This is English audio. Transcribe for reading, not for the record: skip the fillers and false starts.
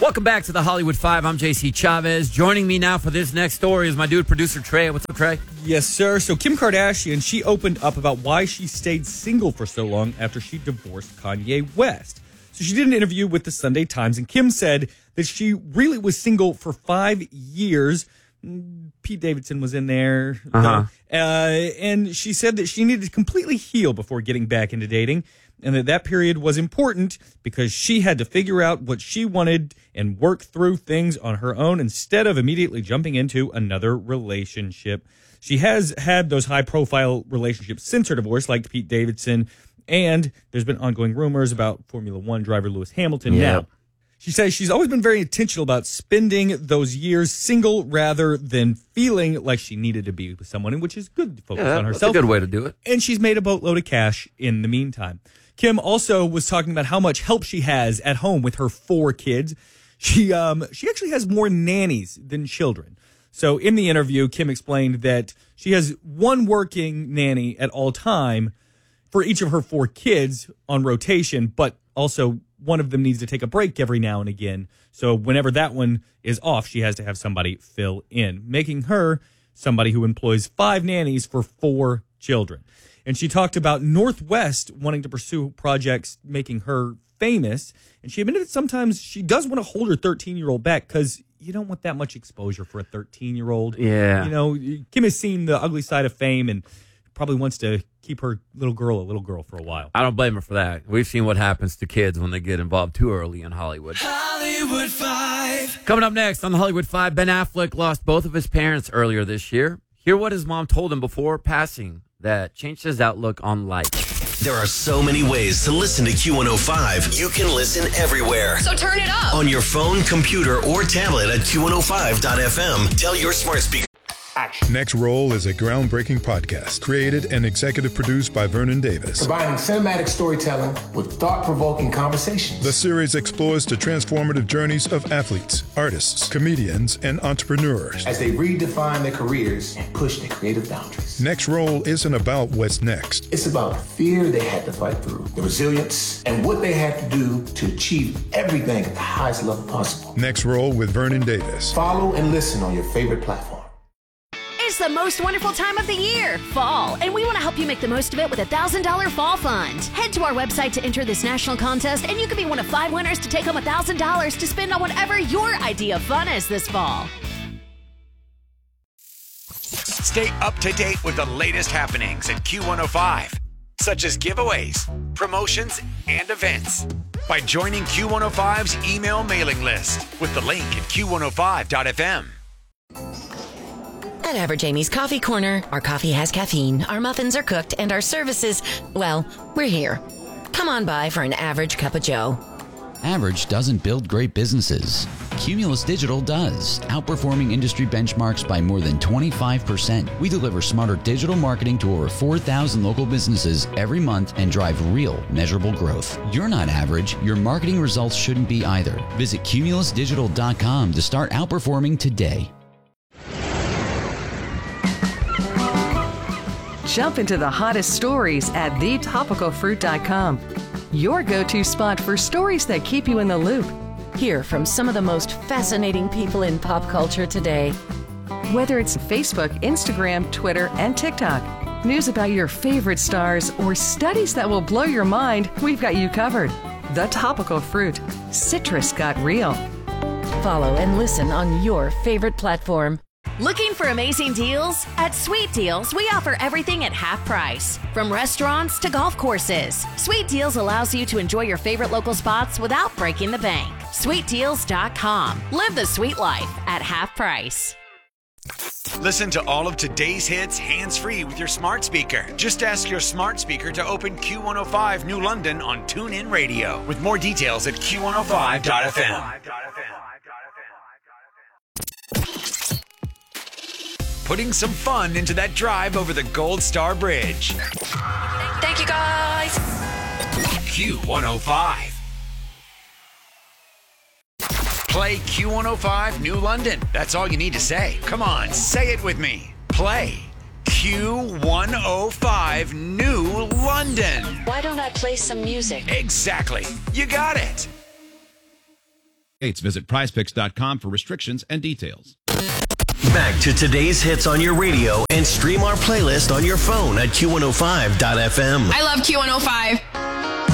Welcome back to the Hollywood Five. I'm JC Chavez. Joining me now for this next story is my dude, producer Trey. What's up, Trey? Yes, sir. So Kim Kardashian, she opened up about why she stayed single for so long after she divorced Kanye West. So she did an interview with the Sunday Times, and Kim said that she really was single for 5 years. Pete Davidson was in there. And she said that she needed to completely heal before getting back into dating, and that period was important because she had to figure out what she wanted and work through things on her own instead of immediately jumping into another relationship. She has had those high-profile relationships since her divorce, like Pete Davidson, and there's been ongoing rumors about Formula One driver Lewis Hamilton now. She says she's always been very intentional about spending those years single rather than feeling like she needed to be with someone, which is good to focus on herself. That's a good way to do it. And she's made a boatload of cash in the meantime. Kim also was talking about how much help she has at home with her 4 kids. She actually has more nannies than children. So in the interview, Kim explained that she has one working nanny at all time for each of her 4 kids on rotation, but also one of them needs to take a break every now and again. So whenever that one is off, she has to have somebody fill in, making her somebody who employs 5 nannies for 4 children. And she talked about Northwest wanting to pursue projects making her famous. And she admitted that sometimes she does want to hold her 13-year-old back because you don't want that much exposure for a 13-year-old. Yeah. You know, Kim has seen the ugly side of fame and probably wants to keep her little girl for a while. I don't blame her for that. We've seen what happens to kids when they get involved too early in Hollywood. Hollywood Five. Coming up next on the Hollywood Five, Ben Affleck lost both of his parents earlier this year. Hear what his mom told him before passing that changed his outlook on life. There are so many ways to listen to Q105. You can listen everywhere. So turn it up. On your phone, computer, or tablet at Q105.fm. Tell your smart speaker. Next Roll is a groundbreaking podcast created and executive produced by Vernon Davis. Combining cinematic storytelling with thought-provoking conversations. The series explores the transformative journeys of athletes, artists, comedians, and entrepreneurs as they redefine their careers and push their creative boundaries. Next Roll isn't about what's next. It's about the fear they had to fight through, the resilience, and what they had to do to achieve everything at the highest level possible. Next Roll with Vernon Davis. Follow and listen on your favorite platform. It's the most wonderful time of the year, fall, and we want to help you make the most of it with a $1,000 fall fund. Head to our website to enter this national contest, and you could be one of 5 winners to take home $1,000 to spend on whatever your idea of fun is this fall. Stay up to date with the latest happenings at Q105, such as giveaways, promotions, and events, by joining Q105's email mailing list with the link at Q105.fm. At Average Amy's Coffee Corner, our coffee has caffeine, our muffins are cooked, and our services, well, we're here. Come on by for an average cup of joe. Average doesn't build great businesses. Cumulus Digital does, outperforming industry benchmarks by more than 25%. We deliver smarter digital marketing to over 4,000 local businesses every month and drive real, measurable growth. You're not average. Your marketing results shouldn't be either. Visit cumulusdigital.com to start outperforming today. Jump into the hottest stories at thetopicalfruit.com. Your go-to spot for stories that keep you in the loop. Hear from some of the most fascinating people in pop culture today. Whether it's Facebook, Instagram, Twitter, and TikTok, news about your favorite stars, or studies that will blow your mind, we've got you covered. The Topical Fruit. Citrus got real. Follow and listen on your favorite platform. Looking for amazing deals? At Sweet Deals, we offer everything at half price. From restaurants to golf courses, Sweet Deals allows you to enjoy your favorite local spots without breaking the bank. SweetDeals.com. Live the sweet life at half price. Listen to all of today's hits hands-free with your smart speaker. Just ask your smart speaker to open Q105 New London on TuneIn Radio. With more details at Q105.fm. Putting some fun into that drive over the Gold Star Bridge. Thank you, guys. Q105. Play Q105 New London. That's all you need to say. Come on, say it with me. Play Q105 New London. Why don't I play some music? Exactly. You got it. Visit prizepicks.com for restrictions and details. Back to today's hits on your radio and stream our playlist on your phone at Q105.fm. I love Q105.